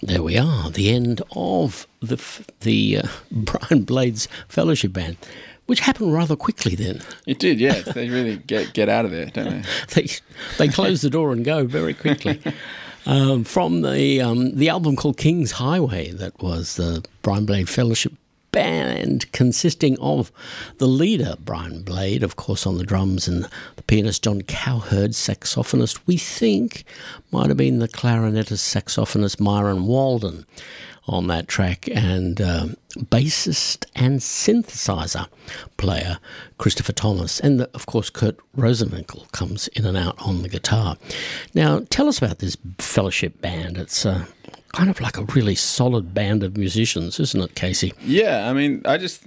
There we are, the end of the Brian Blades Fellowship Band, which happened rather quickly then. It did, yes. They really get out of there, don't they? They close the door and go very quickly. From the album called King's Highway, that was the Brian Blade Fellowship Band, consisting of the leader, Brian Blade, of course, on the drums, and the pianist John Cowherd, saxophonist, we think might have been the clarinetist, saxophonist Myron Walden on that track, and bassist and synthesizer player Christopher Thomas, and of course Kurt Rosenwinkel comes in and out on the guitar. Now, tell us about this Fellowship Band. It's kind of like a really solid band of musicians, isn't it, Casey? Yeah, I mean,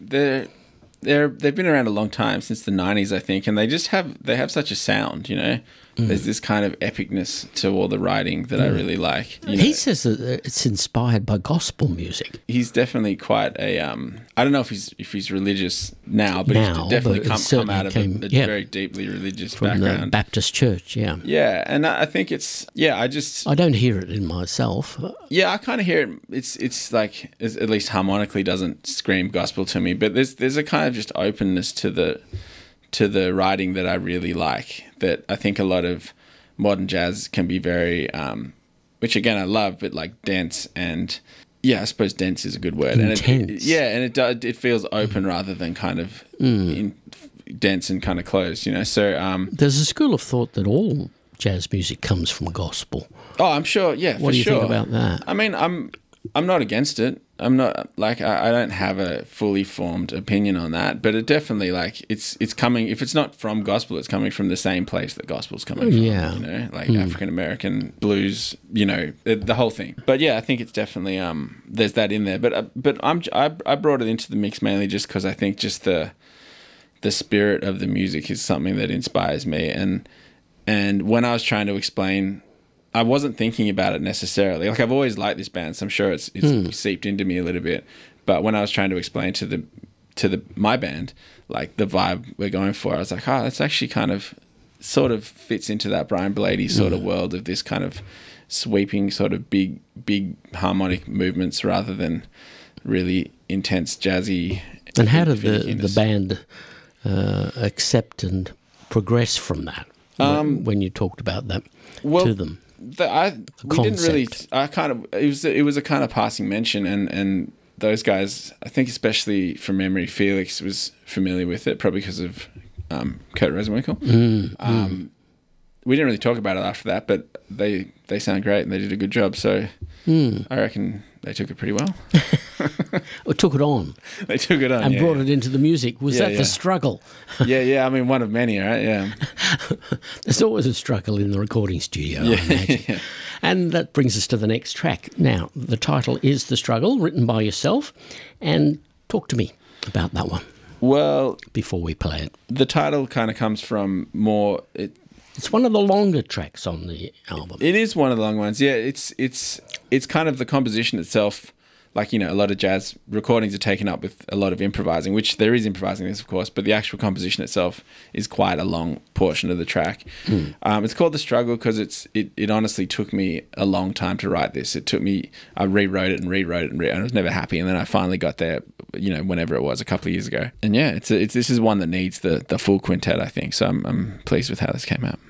they've been around a long time, since the 90s, I think, and they have such a sound, you know. There's this kind of epicness to all the writing that I really like. He says that it's inspired by gospel music. He's definitely quite a I don't know if he's religious now, but he's definitely come out of a very deeply religious background. From the Baptist church, yeah. Yeah, and I think I don't hear it in myself. Yeah, I kind of hear it. It's like, at least harmonically, doesn't scream gospel to me, but there's a kind of just openness to the writing that I really like, that I think a lot of modern jazz can be very, which again I love, but like dense and, I suppose dense is a good word. Intense. And it feels open rather than kind of dense and kind of closed, you know. So there's a school of thought that all jazz music comes from gospel. Oh, I'm sure. Yeah, what do you think about that? I mean, I'm not against it. I'm not, like, I don't have a fully formed opinion on that, but it definitely, like, it's coming, if it's not from gospel, it's coming from the same place that gospel's coming from, you know, like African-American blues, you know, the whole thing. But yeah, I think it's definitely, there's that in there, but I brought it into the mix mainly just because I think just the spirit of the music is something that inspires me, and when I was trying to explain, I wasn't thinking about it necessarily. Like, I've always liked this band, so I'm sure it's seeped into me a little bit. But when I was trying to explain to my band, like, the vibe we're going for, I was like, that's actually kind of sort of fits into that Brian Blady sort of world of this kind of sweeping sort of big harmonic movements rather than really intense jazzy. And how did the band accept and progress from that when you talked about that to them? We didn't really. It was a kind of passing mention, and those guys, I think, especially from memory, Felix was familiar with it, probably because of Kurt Rosenwinkel. We didn't really talk about it after that, but they sound great and they did a good job. So I reckon they took it pretty well. Or took it on. They took it on and brought it into the music. Was that the struggle? Yeah. I mean, one of many, right? Yeah. There's always a struggle in the recording studio, I imagine. Yeah. And that brings us to the next track. Now, the title is The Struggle, written by yourself. And talk to me about that one. Well, before we play it. The title kind of comes from more... It's one of the longer tracks on the album. It is one of the long ones. Yeah, it's kind of the composition itself. Like, you know, a lot of jazz recordings are taken up with a lot of improvising, which there is improvising in this, of course, but the actual composition itself is quite a long portion of the track. It's called The Struggle because it honestly took me a long time to write this. I rewrote it, and I was never happy, and then I finally got there, you know, whenever it was, a couple of years ago. And yeah, this is one that needs the full quintet, I think, so I'm pleased with how this came out.